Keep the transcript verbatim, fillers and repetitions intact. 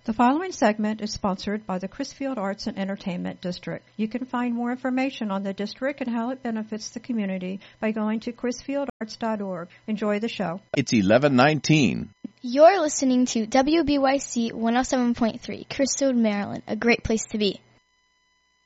The following segment is sponsored by the Crisfield Arts and Entertainment District. You can find more information on the district and how it benefits the community by going to crisfield arts dot org. Enjoy the show. It's eleven nineteen. You're listening to W B Y C one oh seven point three, Crisfield, Maryland, a great place to be.